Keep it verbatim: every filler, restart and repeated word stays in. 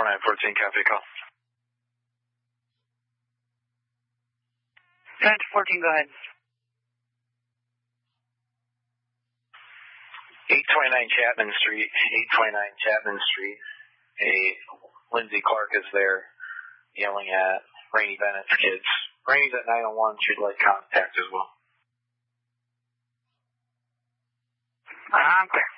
nine fourteen, copy call. ten fourteen, go ahead. eight twenty-nine Chapman Street, eight twenty-nine Chapman Street. A Lindsay Clark is there yelling at Rainey Bennett's kids. Rainey's at nine oh one, she'd like contact as well. I'm clear.